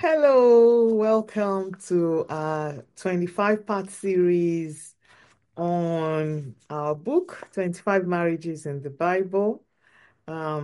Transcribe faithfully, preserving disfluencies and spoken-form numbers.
Hello, welcome to our twenty-five part series on our book, twenty-five Marriages in the Bible. Um,